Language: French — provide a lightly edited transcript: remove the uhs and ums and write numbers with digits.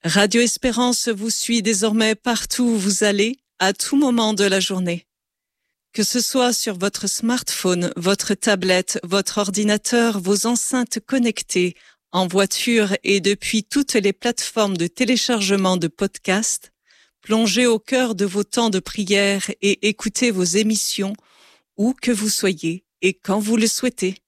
Radio Espérance vous suit désormais partout où vous allez, à tout moment de la journée. Que ce soit sur votre smartphone, votre tablette, votre ordinateur, vos enceintes connectées, en voiture et depuis toutes les plateformes de téléchargement de podcasts, plongez au cœur de vos temps de prière et écoutez vos émissions où que vous soyez et quand vous le souhaitez.